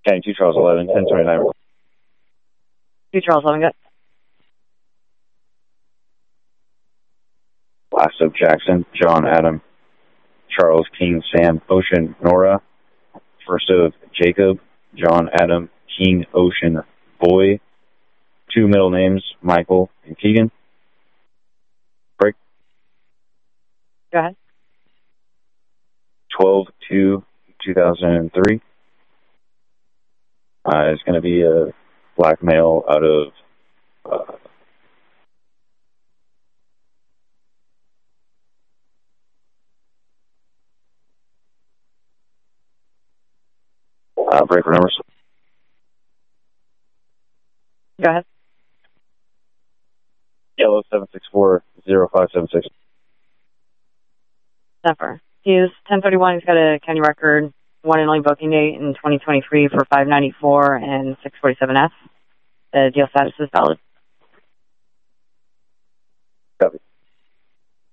County 2 Charles 11, 1029. 2 Charles 11, good. Last of Jackson, John, Adam, Charles, King, Sam, Ocean, Nora. First of Jacob, John, Adam, King, Ocean, Boy. 2 middle names, Michael and Keegan. Break. Go ahead. 12/2/2003. It's going to be a black male out of breaker numbers. Go ahead. Yellow 764-0576. Zephyr. He's 1031. He's got a county record, one and only booking date in 2023 for 594 and 647F. The deal status is valid.